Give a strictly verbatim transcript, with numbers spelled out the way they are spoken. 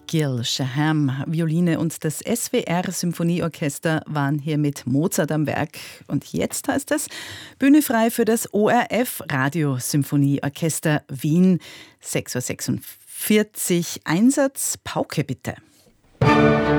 Gil Shaham, Violine und das S W R Symphonieorchester waren hier mit Mozart am Werk. Und jetzt heißt es Bühne frei für das O R F Radiosymphonieorchester Wien. sechs Uhr sechsundvierzig. Einsatz Pauke bitte.